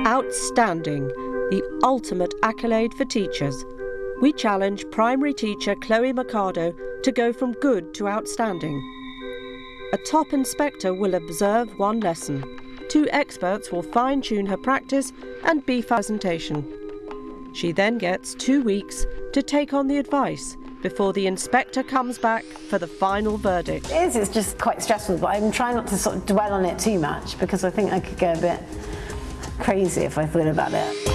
Outstanding, the ultimate accolade for teachers. We challenge primary teacher Chloe Mercado to go from good to outstanding. A top inspector will observe one lesson. 2 experts will fine-tune her practice and beef presentation. She then gets 2 weeks to take on the advice before the inspector comes back for the final verdict. It's just quite stressful, but I'm trying not to sort of dwell on it too much because I think I could go a bit crazy if I thought about it.